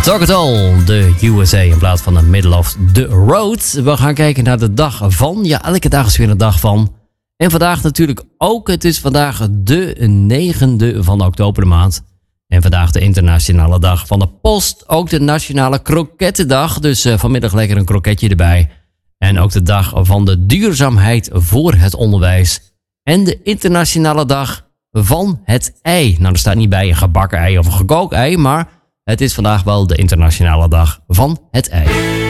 Talk It All, de USA in plaats van de Middle of the Road. We gaan kijken naar de dag van. Ja, elke dag is weer een dag van. En vandaag natuurlijk ook. Het is vandaag de 9e van oktober de maand. En vandaag de internationale dag van de post. Ook de nationale krokettendag. Dus vanmiddag lekker een kroketje erbij. En ook de dag van de duurzaamheid voor het onderwijs. En de internationale dag van het ei. Nou, er staat niet bij een gebakken ei of een gekookt ei, maar het is vandaag wel de internationale dag van het ei.